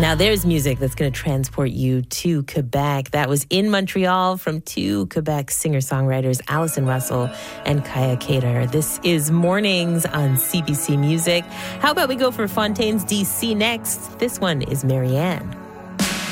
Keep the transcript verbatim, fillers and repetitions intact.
Now there's music that's going to transport you to Quebec. That was In Montreal from two Quebec singer-songwriters, Allison Russell and Kaya Kater. This is Mornings on C B C Music. How about we go for Fontaine's D C next? This one is Marianne.